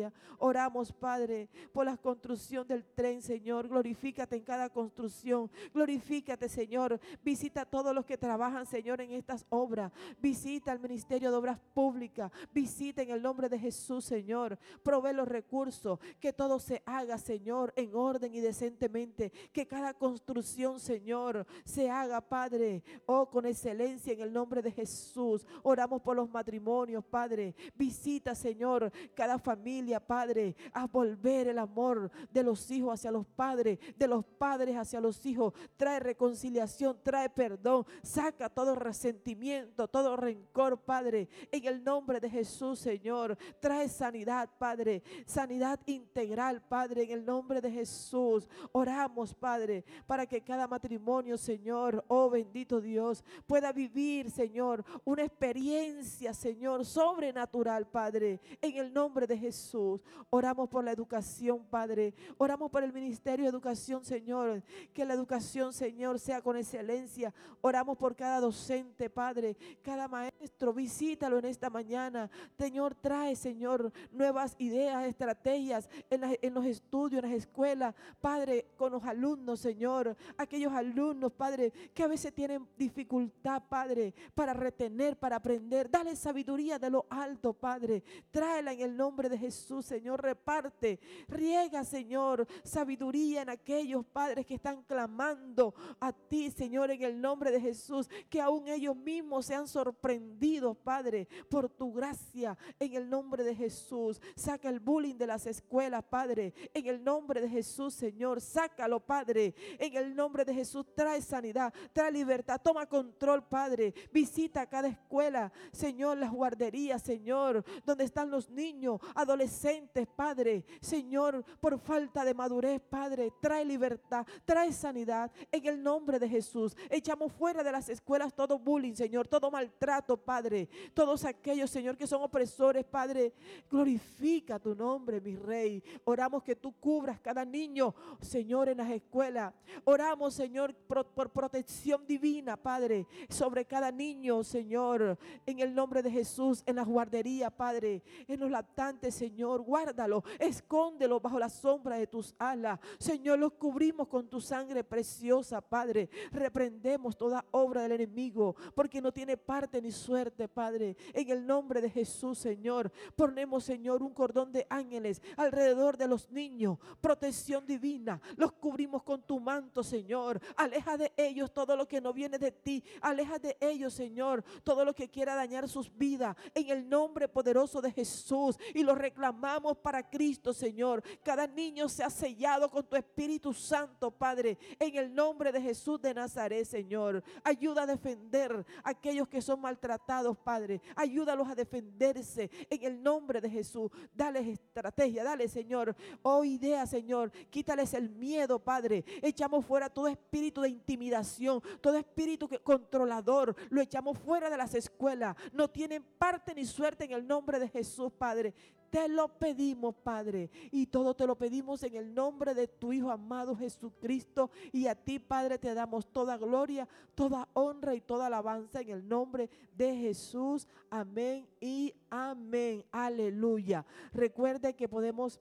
gloria. Oramos, Padre, por la construcción del tren, Señor. Glorifícate en cada construcción. Glorifícate, Señor. Visita a todos los que trabajan, Señor, en estas obras. Visita al Ministerio de Obras Públicas. Visita en el nombre de Jesús, Señor. Provee los recursos. Que todo se haga, Señor, en orden y decentemente. Que cada construcción, Señor, se haga, Padre, con excelencia en el nombre de Jesús. Oramos por los matrimonios, Padre. Visita, Señor, cada familia, Padre, a volver el amor de los hijos hacia los padres, de los padres hacia los hijos. Trae reconciliación, trae perdón, saca todo resentimiento, todo rencor, Padre, en el nombre de Jesús, Señor. Trae sanidad, Padre, sanidad integral, Padre, en el nombre de Jesús. Oramos, Padre, para que cada matrimonio, Señor, oh bendito Dios, pueda vivir, Señor, una experiencia, Señor, sobrenatural, Padre, en el nombre de Jesús. Oramos por la educación, Padre. Oramos por el Ministerio de Educación, Señor. Que la educación, Señor, sea con excelencia. Oramos por cada docente, Padre, cada maestro. Visítalo en esta mañana. Señor, trae, Señor, nuevas ideas, estrategias en los estudios, en las escuelas, Padre, con los alumnos, Señor. Aquellos alumnos, Padre, que a veces tienen dificultad, Padre, para retener, para aprender. Dale sabiduría de lo alto, Padre. Tráela en el nombre de Jesús, Señor. Reparte, riega, Señor, sabiduría en aquellos padres que están clamando a ti, Señor, en el nombre de Jesús. Que aún ellos mismos sean sorprendidos, Padre, por tu gracia, en el nombre de Jesús. Saca el bullying de las escuelas, Padre, en el nombre de Jesús, Señor. Sácalo, Padre, en el nombre de Jesús. Trae sanidad, trae libertad. Toma control, Padre. Visita cada escuela, Señor, las guarderías, Señor, donde están los niños, adolescentes, Padre, Señor, por falta de madurez, Padre, trae libertad, trae sanidad, en el nombre de Jesús. Echamos fuera de las escuelas todo bullying, Señor, todo maltrato, Padre, todos aquellos, Señor, que son opresores, Padre. Glorifica tu nombre, mi Rey. Oramos que tú cubras cada niño, Señor, en las escuelas. Oramos, Señor, por protección divina, Padre, sobre cada niño, Señor, en el nombre de Jesús, en las guarderías, Padre, en los lactantes, Señor. Guárdalo, escóndelo bajo la sombra de tus alas, Señor. Los cubrimos con tu sangre preciosa, Padre. Reprendemos toda obra del enemigo, porque no tiene parte ni suerte, Padre, en el nombre de Jesús, Señor. Ponemos, Señor, un cordón de ángeles alrededor de los niños, protección divina. Los cubrimos con tu manto, Señor. Aleja de ellos todo lo que no viene de ti. Aleja de ellos, Señor, todo lo que quiera dañar sus vidas, en el nombre poderoso de Jesús. Y lo reclamamos para Cristo, Señor. Cada niño sea sellado con tu Espíritu Santo, Padre, en el nombre de Jesús de Nazaret, Señor. Ayuda a defender a aquellos que son maltratados, Padre. Ayúdalos a defenderse en el nombre de Jesús. Dales estrategia, dale, Señor, idea, Señor. Quítales el miedo, Padre. Echamos fuera todo espíritu de intimidación, todo espíritu controlador. Lo echamos fuera de las escuelas. No tienen parte ni suerte en el nombre de Jesús, Padre. Te lo pedimos, Padre, y todo te lo pedimos en el nombre de tu Hijo amado Jesucristo. Y a ti, Padre, te damos toda gloria, toda honra y toda alabanza en el nombre de Jesús. Amén y amén. Aleluya. Recuerde que podemos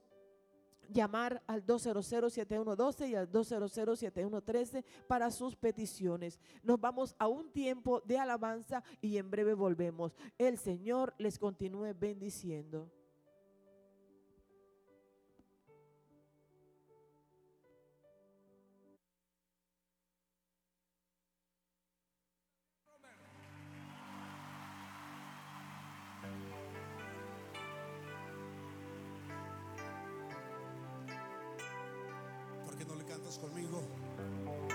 llamar al 200-7112 y al 200-7113 para sus peticiones. Nos vamos a un tiempo de alabanza y en breve volvemos. El Señor les continúe bendiciendo. ¿Por qué no le cantas conmigo?